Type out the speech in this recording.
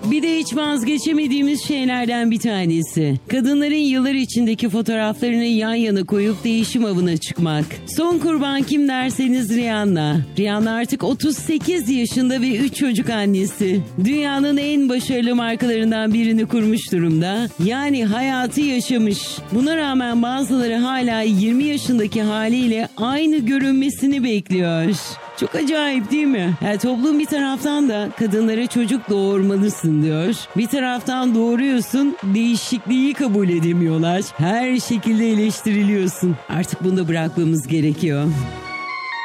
Bir de hiç vazgeçemediğimiz şeylerden bir tanesi. Kadınların yıllar içindeki fotoğraflarını yan yana koyup değişim avına çıkmak. Son kurban kim derseniz Rihanna. Rihanna artık 38 yaşında ve 3 çocuk annesi. Dünyanın en başarılı markalarından birini kurmuş durumda. Yani hayatı yaşamış. Buna rağmen bazıları hala 20 yaşındaki haliyle aynı görünmesini bekliyor. Çok acayip değil mi? Yani toplum bir taraftan da kadınlara çocuk doğurmalısın diyor. Bir taraftan doğuruyorsun, değişikliği kabul edemiyorlar. Her şekilde eleştiriliyorsun. Artık bunu da bırakmamız gerekiyor.